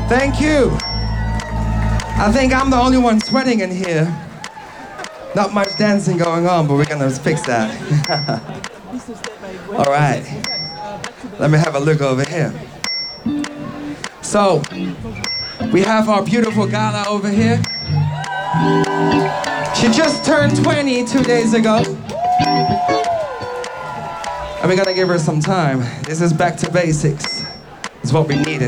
Thank you. I think I'm the only one sweating in here. Not much dancing going on, but we're gonna fix that. All right. Let me have a look over here. So, we have our beautiful Gala over here. She just turned 20 2 days ago. And we're gonna give her some time. This is back to basics. It's what we need.